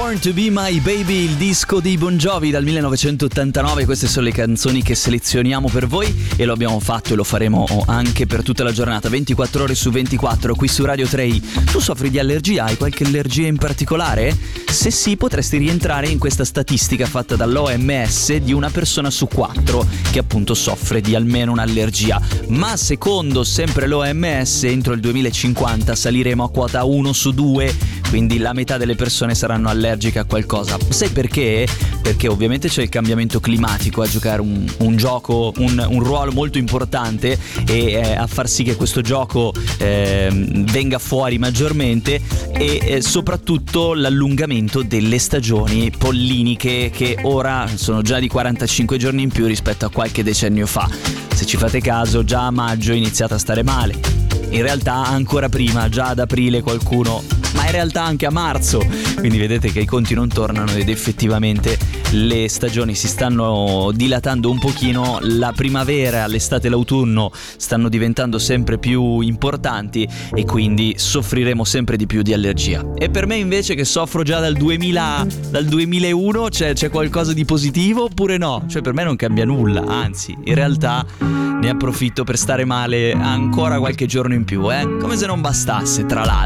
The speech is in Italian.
Born to be my baby, il disco di Bon Jovi dal 1989. Queste sono le canzoni che selezioniamo per voi e lo abbiamo fatto e lo faremo anche per tutta la giornata, 24 ore su 24 qui su Radio 3. Tu soffri di allergia? Hai qualche allergia in particolare? Se sì, potresti rientrare in questa statistica fatta dall'OMS di una persona su 4 che appunto soffre di almeno un'allergia. Ma secondo sempre l'OMS entro il 2050 saliremo a quota 1 su 2, quindi la metà delle persone saranno allergiche a qualcosa. Sai perché? Perché ovviamente c'è il cambiamento climatico a giocare un gioco, un ruolo molto importante e a far sì che questo gioco venga fuori maggiormente e soprattutto l'allungamento delle stagioni polliniche che ora sono già di 45 giorni in più rispetto a qualche decennio fa. Se ci fate caso, già a maggio è iniziata a stare male. In realtà ancora prima, già ad aprile qualcuno, ma in realtà anche a marzo. Quindi vedete che i conti non tornano ed effettivamente le stagioni si stanno dilatando un pochino. La primavera, l'estate e l'autunno stanno diventando sempre più importanti e quindi soffriremo sempre di più di allergia. E per me invece, che soffro già dal 2001, c'è qualcosa di positivo oppure no? Cioè per me non cambia nulla, anzi in realtà ne approfitto per stare male ancora qualche giorno in più, come se non bastasse, tra l'altro.